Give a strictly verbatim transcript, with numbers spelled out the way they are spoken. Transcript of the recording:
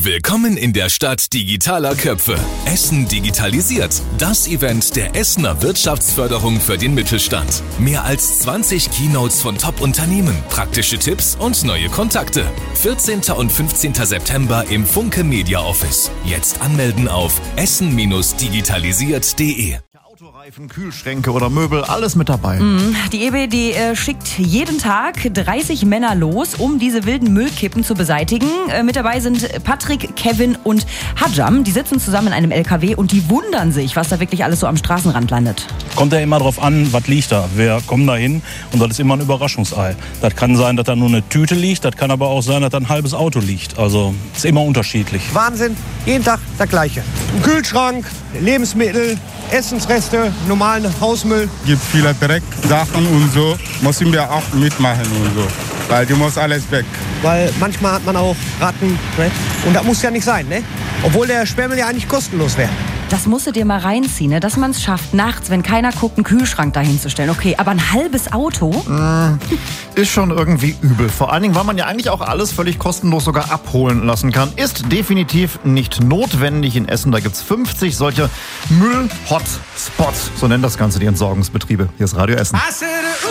Willkommen in der Stadt digitaler Köpfe. Essen digitalisiert. Das Event der Essener Wirtschaftsförderung für den Mittelstand. Mehr als zwanzig Keynotes von Top-Unternehmen, praktische Tipps und neue Kontakte. vierzehnten und fünfzehnten September im Funke Media Office. Jetzt anmelden auf essen digitalisiert punkt de. Autoreifen, Kühlschränke oder Möbel, alles mit dabei. Mm, die E B, die äh, schickt jeden Tag dreißig Männer los, um diese wilden Müllkippen zu beseitigen. Äh, mit dabei sind Patrick, Kevin und Hadjam. Die sitzen zusammen in einem L K W und die wundern sich, was da wirklich alles so am Straßenrand landet. Kommt ja immer drauf an, was liegt da. Wir kommen da hin und das ist immer ein Überraschungsei. Das kann sein, dass da nur eine Tüte liegt, das kann aber auch sein, dass da ein halbes Auto liegt. Also ist immer unterschiedlich. Wahnsinn, jeden Tag das Gleiche. Ein Kühlschrank, Lebensmittel, Essensreste, normalen Hausmüll. Gibt viele Drecksachen und so, müssen wir auch mitmachen und so, weil die muss alles weg. Weil manchmal hat man auch Ratten, ne? Und das muss ja nicht sein, ne? Obwohl der Sperrmüll ja eigentlich kostenlos wäre. Das musst du dir mal reinziehen, ne? Dass man es schafft, nachts, wenn keiner guckt, einen Kühlschrank dahinzustellen. Okay, aber ein halbes Auto? Mm, ist schon irgendwie übel. Vor allen Dingen, weil man ja eigentlich auch alles völlig kostenlos sogar abholen lassen kann. Ist definitiv nicht notwendig in Essen. Da gibt es fünfzig solche Müll-Hotspots. So nennen das Ganze die Entsorgungsbetriebe. Hier ist Radio Essen.